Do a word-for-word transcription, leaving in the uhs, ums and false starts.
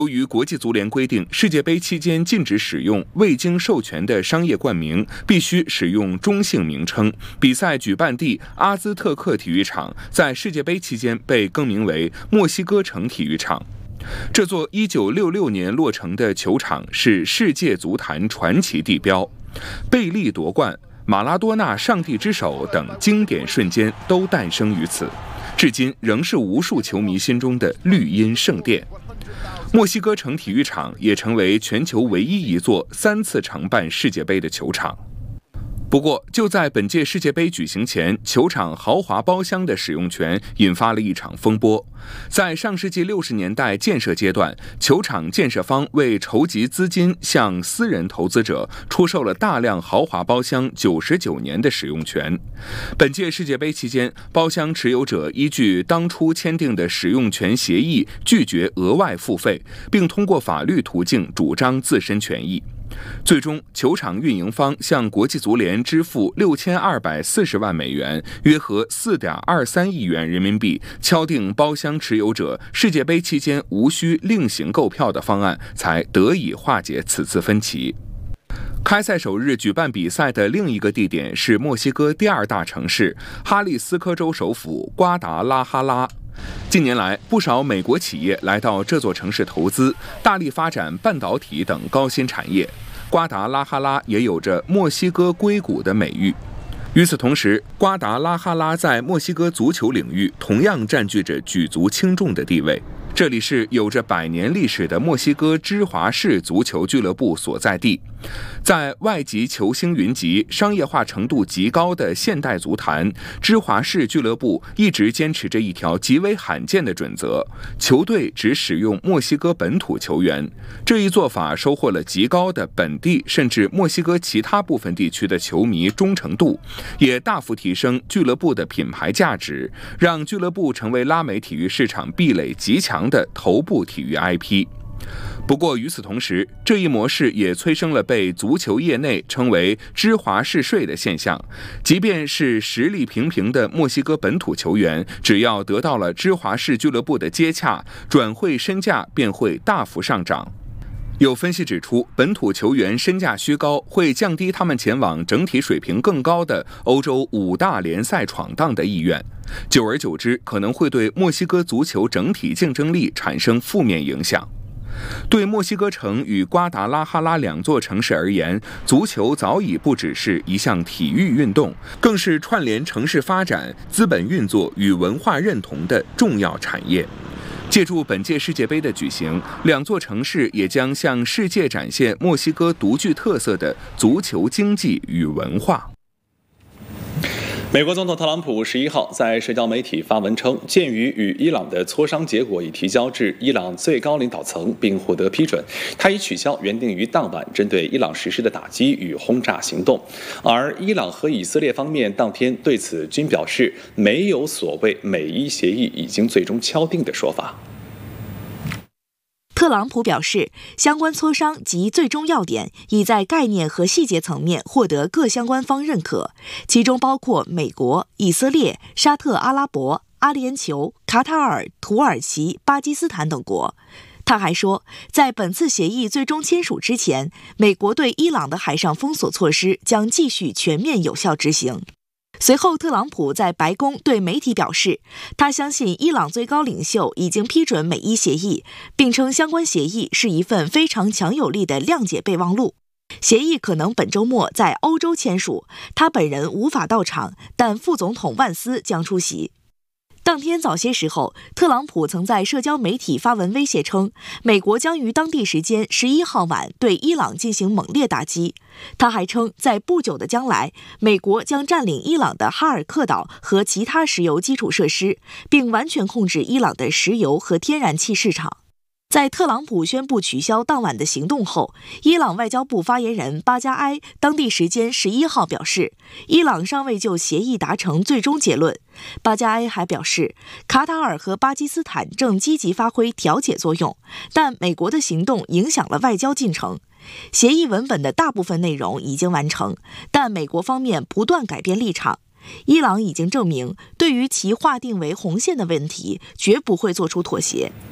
由于国际足联规定，世界杯期间禁止使用未经授权的商业冠名，必须使用中性名称。比赛举办地阿兹特克体育场在世界杯期间被更名为墨西哥城体育场。这座一九六六年落成的球场是世界足坛传奇地标，贝利夺冠、马拉多纳上帝之手等经典瞬间都诞生于此，至今仍是无数球迷心中的绿茵圣殿。墨西哥城体育场也成为全球唯一一座三次承办世界杯的球场。不过，就在本届世界杯举行前，球场豪华包厢的使用权引发了一场风波。在上世纪六十年代建设阶段，球场建设方为筹集资金，向私人投资者出售了大量豪华包厢九十九年的使用权。本届世界杯期间，包厢持有者依据当初签订的使用权协议，拒绝额外付费，并通过法律途径主张自身权益。最终，球场运营方向国际足联支付六千二百四十万美元，约合四点二三亿元人民币，敲定包厢持有者世界杯期间无需另行购票的方案，才得以化解此次分歧。开赛首日举办比赛的另一个地点是墨西哥第二大城市哈利斯科州首府瓜达拉哈拉。近年来，不少美国企业来到这座城市投资，大力发展半导体等高新产业。瓜达拉哈拉也有着墨西哥硅谷的美誉。与此同时，瓜达拉哈拉在墨西哥足球领域同样占据着举足轻重的地位。这里是有着百年历史的墨西哥芝华士足球俱乐部所在地。在外籍球星云集、商业化程度极高的现代足坛，芝华士俱乐部一直坚持着一条极为罕见的准则：球队只使用墨西哥本土球员。这一做法收获了极高的本地甚至墨西哥其他部分地区的球迷忠诚度，也大幅提升俱乐部的品牌价值，让俱乐部成为拉美体育市场壁垒极强的头部体育 I P。 不过与此同时，这一模式也催生了被足球业内称为芝华士税的现象。即便是实力平平的墨西哥本土球员，只要得到了芝华士俱乐部的接洽，转会身价便会大幅上涨。有分析指出，本土球员身价虚高会降低他们前往整体水平更高的欧洲五大联赛闯荡的意愿，久而久之可能会对墨西哥足球整体竞争力产生负面影响。对墨西哥城与瓜达拉哈拉两座城市而言，足球早已不只是一项体育运动，更是串联城市发展、资本运作与文化认同的重要产业。借助本届世界杯的举行，两座城市也将向世界展现墨西哥独具特色的足球经济与文化。 美国总统特朗普十一号在社交媒体发文称，鉴于与伊朗的磋商结果已提交至伊朗最高领导层并获得批准，他已取消原定于当晚针对伊朗实施的打击与轰炸行动。而伊朗和以色列方面当天对此均表示，没有所谓美伊协议已经最终敲定的说法。 特朗普表示，相关磋商及最终要点已在概念和细节层面获得各相关方认可，其中包括美国、以色列、沙特阿拉伯、阿联酋、卡塔尔、土耳其、巴基斯坦等国。他还说，在本次协议最终签署之前，美国对伊朗的海上封锁措施将继续全面有效执行。随后，特朗普在白宫对媒体表示，他相信伊朗最高领袖已经批准美伊协议，并称相关协议是一份非常强有力的谅解备忘录。协议可能本周末在欧洲签署，他本人无法到场，但副总统万斯将出席。当天早些时候，特朗普曾在社交媒体发文威胁称，美国将于当地时间十一号晚对伊朗进行猛烈打击。他还称，在不久的将来，美国将占领伊朗的哈尔克岛和其他石油基础设施，并完全控制伊朗的石油和天然气市场。在特朗普宣布取消当晚的行动后，伊朗外交部发言人巴加埃当地时间十一号表示，伊朗尚未就协议达成最终结论。巴加埃还表示，卡塔尔和巴基斯坦正积极发挥调解作用，但美国的行动影响了外交进程。协议文本的大部分内容已经完成，但美国方面不断改变立场。伊朗已经证明，对于其划定为红线的问题，绝不会做出妥协。